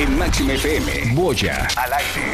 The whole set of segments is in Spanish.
En Máxima FM, Boya al aire.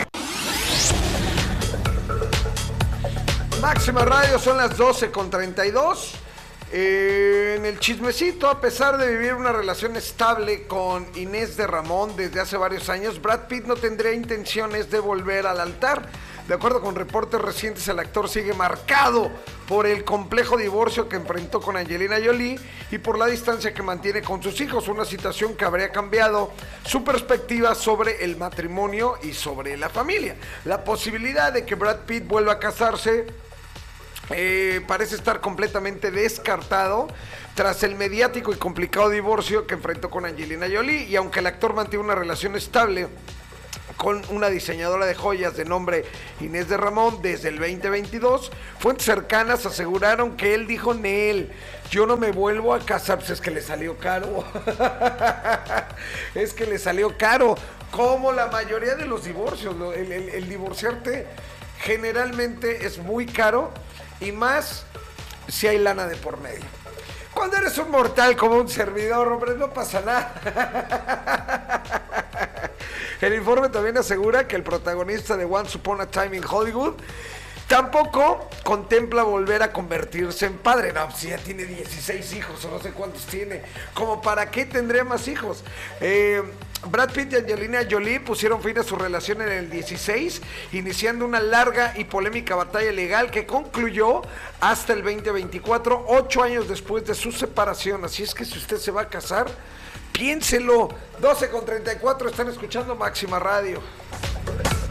Máxima Radio, son las 12:32. En el chismecito, a pesar de vivir una relación estable con Inés de Ramón desde hace varios años, Brad Pitt no tendría intenciones de volver al altar. De acuerdo con reportes recientes, el actor sigue marcado por el complejo divorcio que enfrentó con Angelina Jolie y por la distancia que mantiene con sus hijos, una situación que habría cambiado su perspectiva sobre el matrimonio y sobre la familia. La posibilidad de que Brad Pitt vuelva a casarse parece estar completamente descartado tras el mediático y complicado divorcio que enfrentó con Angelina Jolie, y aunque el actor mantiene una relación estable con una diseñadora de joyas de nombre Inés de Ramón desde el 2022, fuentes cercanas aseguraron que él dijo: Nel, yo no me vuelvo a casar. Pues es que le salió caro. Es que le salió caro, como la mayoría de los divorcios. El divorciarte generalmente es muy caro, y más si hay lana de por medio. Cuando eres un mortal como un servidor, hombre, no pasa nada. El informe también asegura que el protagonista de Once Upon a Time in Hollywood tampoco contempla volver a convertirse en padre. No, si ya tiene 16 hijos o no sé cuántos tiene, ¿como para qué tendría más hijos? Brad Pitt y Angelina Jolie pusieron fin a su relación en el 16, iniciando una larga y polémica batalla legal que concluyó hasta el 2024, 8 años después de su separación. Así es que si usted se va a casar, piénselo. 12:34, están escuchando Máxima Radio.